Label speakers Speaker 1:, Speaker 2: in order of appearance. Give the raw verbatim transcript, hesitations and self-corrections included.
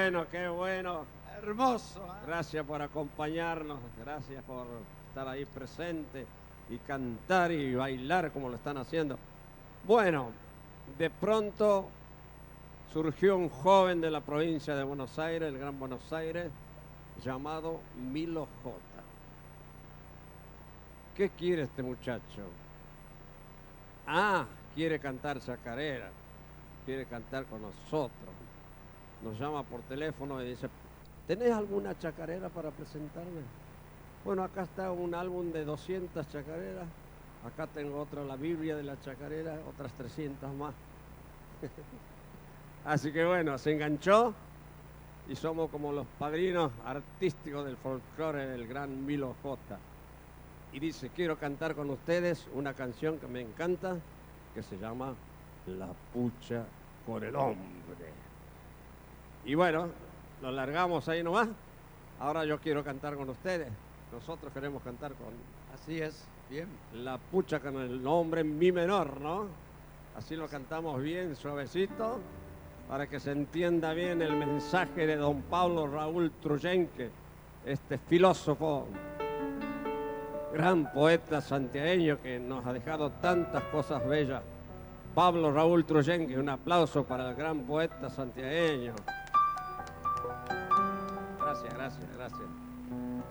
Speaker 1: bueno, qué bueno.
Speaker 2: Hermoso. ¿eh?
Speaker 1: Gracias por acompañarnos, gracias por estar ahí presente y cantar y bailar como lo están haciendo. Bueno, de pronto surgió un joven de la provincia de Buenos Aires, el Gran Buenos Aires, llamado Milo J. ¿Qué quiere este muchacho? Ah, quiere cantar chacarera, quiere cantar con nosotros. Nos llama por teléfono y dice, ¿tenés alguna chacarera para presentarme? Bueno, acá está un álbum de doscientas chacareras, acá tengo otra, la Biblia de la chacarera, otras trescientas más. Así que bueno, se enganchó y somos como los padrinos artísticos del folclore del gran Milo J. Y dice, quiero cantar con ustedes una canción que me encanta, que se llama La Pucha por el Hombre. Y bueno, nos largamos ahí nomás. Ahora yo quiero cantar con ustedes. Nosotros queremos cantar con...
Speaker 2: Así es, bien.
Speaker 1: La Pucha con el nombre en mi menor, ¿no? Así lo cantamos bien, suavecito, para que se entienda bien el mensaje de don Pablo Raúl Truyenque, este filósofo, gran poeta santiagueño que nos ha dejado tantas cosas bellas. Pablo Raúl Truyenque, un aplauso para el gran poeta santiagueño. Gracias, gracias, gracias.